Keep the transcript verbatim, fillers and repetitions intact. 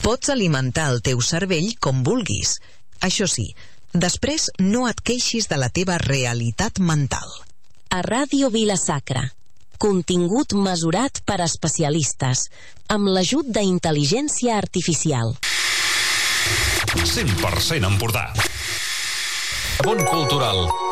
Pots alimentar el teu cervell com vulguis. Això sí, després no et queixis de la teva realitat mental. A Ràdio Vila-sacra. Contingut mesurat per especialistes, amb l'ajut d'intel·ligència artificial. cent per cent Empordà. Món Cultural.